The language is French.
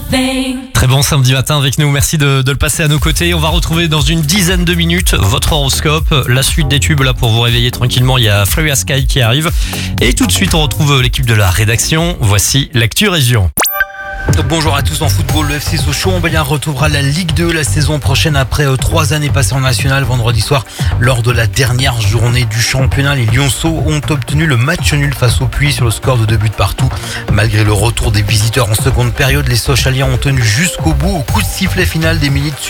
Très bon samedi matin avec nous, merci de le passer à nos côtés. On va retrouver dans une dizaine de minutes votre horoscope, la suite des tubes là pour vous réveiller tranquillement. Il y a Fleury Sky qui arrive et tout de suite on retrouve l'équipe de la rédaction. Voici l'actu région. Bonjour à tous. En football, le FC Sochaux-Montbéliard retrouvera la Ligue 2 la saison prochaine après 3 années passées en national. Vendredi soir, lors de la dernière journée du championnat, les Lyonceaux ont obtenu le match nul face au Puy sur le score de 2 buts partout. Malgré le retour des visiteurs en seconde période, les Sochaliens ont tenu jusqu'au bout au coup de sifflet final d'Émilie